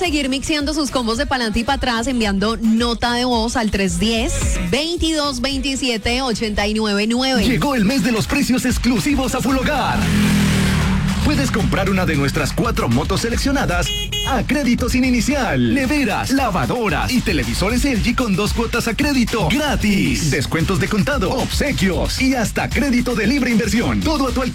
seguir mixeando sus combos de pa'lante y para atrás enviando nota de voz al 310-2227-899. Llegó el mes de los precios exclusivos a Full Hogar. Puedes comprar una de nuestras 4 motos seleccionadas a crédito sin inicial. Neveras, lavadoras y televisores LG con 2 cuotas a crédito gratis. Descuentos de contado, obsequios y hasta crédito de libre inversión. Todo a tu alcance.